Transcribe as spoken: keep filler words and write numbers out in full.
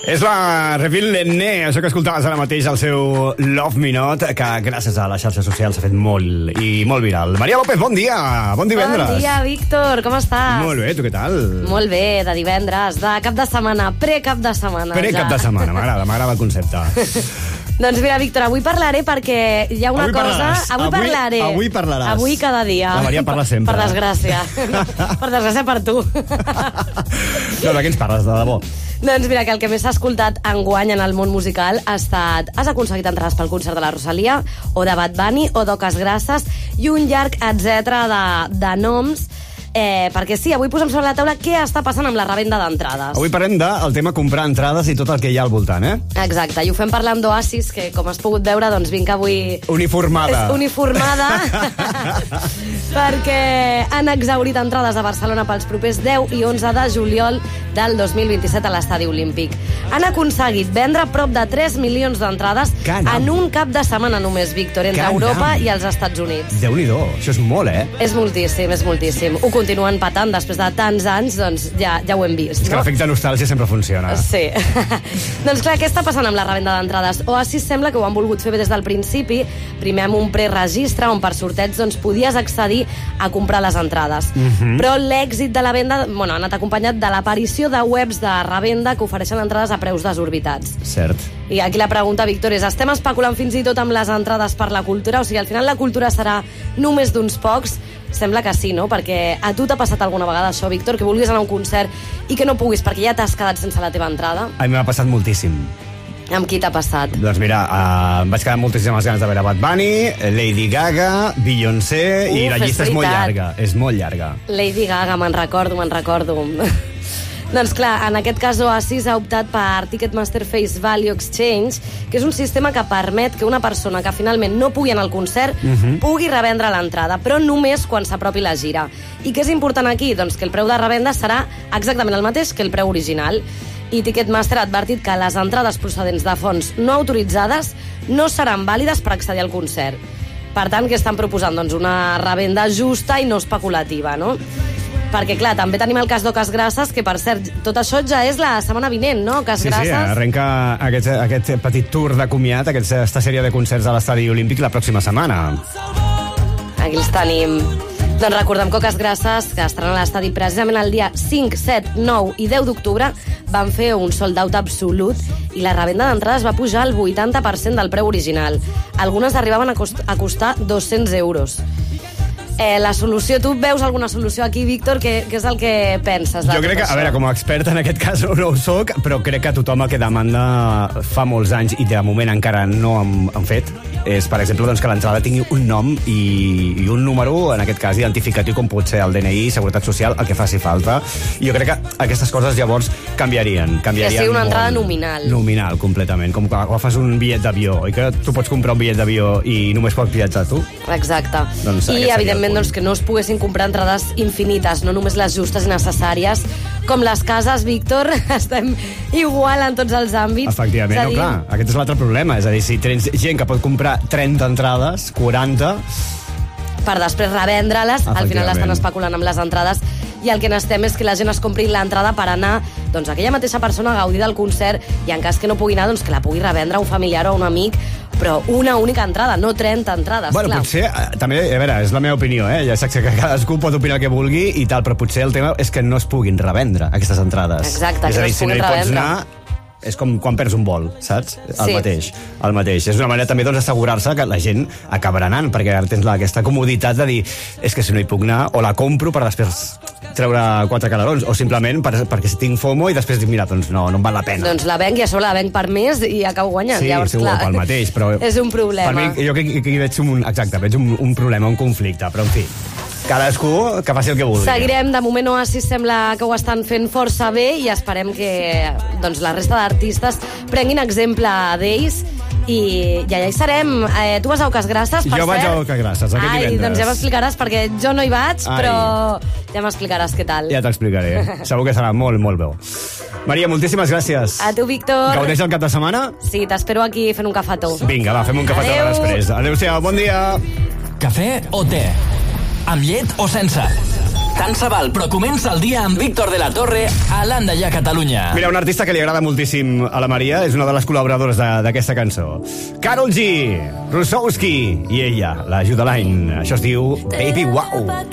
És la Reveal Lenné, això que escoltaves ara mateix, el seu Love Me Not, que gràcies a les xarxes socials s'ha fet molt i molt viral. Maria López, bon dia, bon divendres. Bon dia, Víctor, com estàs? Molt bé, tu què tal? Molt bé, de divendres, de cap de setmana, pre-cap de setmana. Pre-cap de setmana, m'agrada, m'agrada el concepte. Doncs mira, Víctor, avui parlaré perquè hi ha una avui cosa... Parlaràs. Avui, avui parlaré. Avui parlaràs. Avui cada dia. La Maria parla sempre. Per desgràcia. Per desgràcia per tu. No, de què ens parles, de debò? Doncs mira, que el que més s'ha escoltat enguany en el món musical ha estat: has aconseguit entrades pel concert de la Rosalia, o de Bad Bunny, o d'Oques Grasses, i un llarg etcètera de, de noms. Eh, perquè sí, avui posem sobre la taula què està passant amb la revenda d'entrades. Avui parlem del tema comprar entrades i tot el que hi ha al voltant, eh? Exacte, i ho fem parlant d'Oasis, que com has pogut veure, doncs vinc avui... Uniformada. És uniformada, perquè han exhaurit entrades a Barcelona pels propers deu i onze de juliol del dos mil vint-i-set a l'Estadi Olímpic. Han aconseguit vendre prop de tres milions d'entrades en un cap de setmana només, Víctor, entre Caram. Europa i els Estats Units. Déu-n'hi-do, això és molt, eh? És moltíssim, és moltíssim. Ho continuen patant després de tants anys, doncs ja, ja ho hem vist. És que no? l'efecte nostàlgia sempre funciona. Sí. Doncs clar, què està passant amb la revenda d'entrades? Oasis sembla que ho han volgut fer des del principi, primer amb un preregistre on per sorteig doncs, podies accedir a comprar les entrades. Mhm. Però l'èxit de la venda, bueno, ha anat acompanyat de l'aparició de webs de revenda que ofereixen entrades a preus desorbitats. Cert. I aquí la pregunta, Víctor, és: estem especulant fins i tot amb les entrades per la cultura? O sigui, al final la cultura serà només d'uns pocs? Sembla que sí, no? Perquè a tu t'ha passat alguna vegada això, Víctor, que vulguis anar a un concert i que no puguis perquè ja t'has quedat sense la teva entrada? A mi m'ha passat moltíssim. Amb qui t'ha passat? Doncs mira, uh, em vaig quedar amb moltíssimes ganes de veure Bad Bunny, Lady Gaga, Beyoncé, Uf, i la llista és, és molt veritat. llarga, és molt llarga. Lady Gaga, me'n recordo, me'n recordo. Doncs clar, en aquest cas Oasis ha optat per Ticketmaster Face Value Exchange, que és un sistema que permet que una persona que finalment no pugui anar al concert uh-huh. pugui revendre l'entrada, però només quan s'apropi la gira. I què és important aquí? Doncs que el preu de revenda serà exactament el mateix que el preu original. I Ticketmaster ha advertit que les entrades procedents de fonts no autoritzades no seran vàlides per accedir al concert. Per tant, que estan proposant? Doncs una revenda justa i no especulativa, no? Perquè, clar, també tenim el cas d'Oques Grasses, que, per cert, tot això ja és la setmana vinent, no? Oques Sí, Grasses. sí, arrenca aquest, aquest petit tour de comiat, aquesta sèrie de concerts a l'Estadi Olímpic la pròxima setmana. Aquí els tenim. Doncs recordem que Oques Grasses, que estaran a l'estadi precisament el dia cinc, set, nou i deu d'octubre, van fer un sold out absolut i la revenda d'entrades va pujar al vuitanta per cent del preu original. Algunes arribaven a, cost a costar dos-cents euros. Eh, la solució, tu veus alguna solució aquí, Víctor? Què, què és el que penses de Jo tot crec que, això? a veure, com a expert en aquest cas no ho soc, però crec que tothom el que demanda fa molts anys i de moment encara no han, han fet és, per exemple, doncs, que l'entrada tingui un nom i, i un número, en aquest cas identificatiu, com pot ser el D N I, Seguretat Social, el que faci falta. I jo crec que aquestes coses llavors canviarien. canviarien Que sigui una molt. entrada nominal. Nominal, completament. Com que agafes un bitllet d'avió i que tu pots comprar un bitllet d'avió i només pots viatjar tu. Exacte. Doncs aquest I, seria el evidentment, punt. doncs, que no es poguessin comprar entrades infinites, no només les justes i necessàries. Com les cases, Víctor, estem igual en tots els àmbits. Efectivament, És a no, dir, clar, aquest és l'altre problema. És a dir, si tens gent que pot comprar trenta entrades, quaranta... per després revendre-les, al final Efectivament. estan especulant amb les entrades, i el que necessitem és que la gent es compri l'entrada per anar, doncs, aquella mateixa persona a gaudir del concert, i en cas que no pugui anar, doncs que la pugui revendre a un familiar o a un amic, però una única entrada, no trenta entrades, Bueno, clar. potser, eh, també, a veure, és la meva opinió, eh? Ja saps que cadascú pot opinar el que vulgui i tal, però potser el tema és que no es puguin revendre aquestes entrades. Exacte, és que a no dir, es si no hi puguin pots revendre. anar, és com quan perds un vol, saps? El Sí. mateix, el mateix. És una manera també doncs, d'assegurar-se que la gent acabarà anant, perquè ara tens la, aquesta comoditat de dir, és que si no hi puc anar, o la compro per després treure quatre calarons, o simplement per, perquè si tinc FOMO i després dic, mira, doncs no, no em val la pena. Doncs la venc i a sobre la venc per més i acabo guanyant. Sí, Llavors, sí, clar, pel mateix, però... és un problema. Per mi, jo que, que hi veig un... Exacte, veig un, un problema, un conflicte, però en fi, cadascú que faci el que vulgui. Seguirem, de moment Oasis sembla que ho estan fent força bé i esperem que doncs, la resta d'artistes prenguin exemple d'ells i ja, ja hi serem. Eh, tu vas a Oques Grasses, per Jo vaig cert? a Oques Grasses, aquest Ai, divendres. doncs ja m'explicaràs, perquè jo no hi vaig, Ai. però ja m'explicaràs què tal. Ja t'explicaré. Segur que serà molt, molt bé. Maria, moltíssimes gràcies. A tu, Víctor. Gaudeix el cap de setmana? Sí, t'espero aquí fent un cafetó. Vinga, va, fem un cafetó Adéu. després. Adéu-siau, bon dia. Cafè o te? Amb llet o sense? Tant se val, però comença el dia amb Víctor de la Torre a l'Anda ja Catalunya. Mira, un artista que li agrada moltíssim a la Maria és una de les col·laboradores d'aquesta cançó. Karol G, Rusowski i ella, la Judeline. Això es diu Baby Wow.